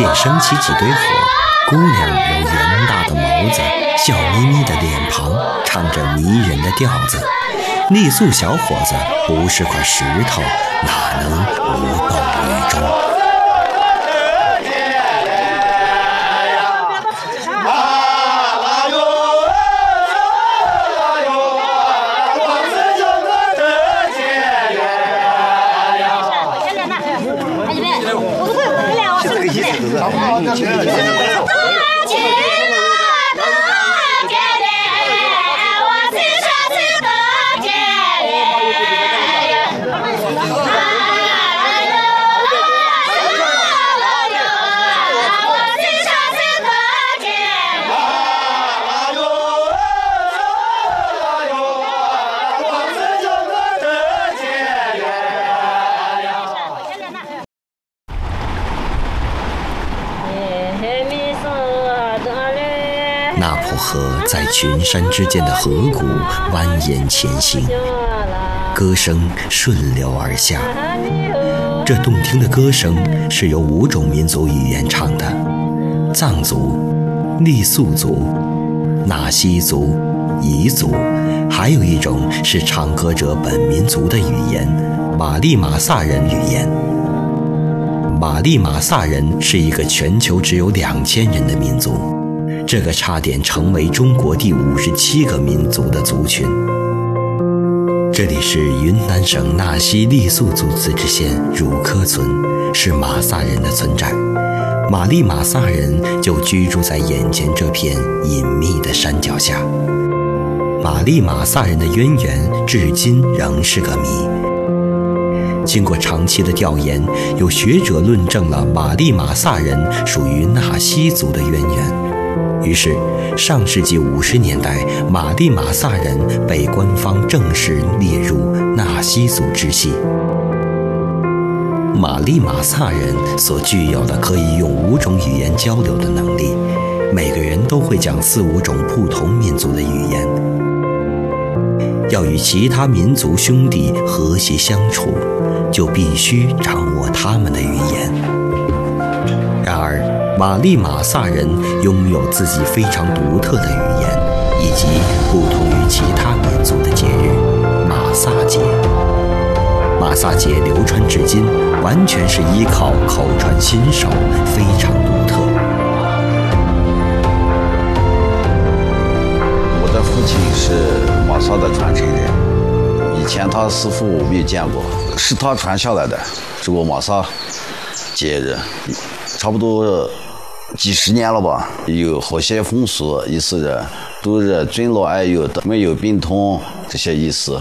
便升起几堆火。姑娘有圆大的眸子，笑眯眯的脸庞，唱着迷人的调子。傈僳小伙子不是块石头，哪能无动于衷？那浦河在群山之间的河谷蜿蜒前行，歌声顺流而下。这动听的歌声是由5种民族语言唱的：藏族、傈僳族、纳西族、彝族，还有一种是唱歌者本民族的语言——马利马萨人语言。马利马萨人是一个全球只有2000人的民族，这个差点成为中国第57个民族的族群。这里是云南省纳西傈僳族自治县汝科村，是马萨人的村寨。马利马萨人就居住在眼前这片隐秘的山脚下。马利马萨人的渊源至今仍是个谜。经过长期的调研，有学者论证了马利马萨人属于纳西族的渊源。于是，上世纪50年代，马利马萨人被官方正式列入纳西族支系。马利马萨人所具有的可以用5种语言交流的能力，每个人都会讲4、5种不同民族的语言。要与其他民族兄弟和谐相处，就必须掌握他们的语言。然而，马利马萨人拥有自己非常独特的语言，以及不同于其他民族的节日——马萨节。马萨节流传至今，完全是依靠口传心授，非常独特。 我的父亲是马萨的传承人，以前他师傅我没有见过，是他传下来的这个马萨节日，差不多几十年了吧。有好些风俗，意思是都是尊老爱幼的，没有病痛这些意思。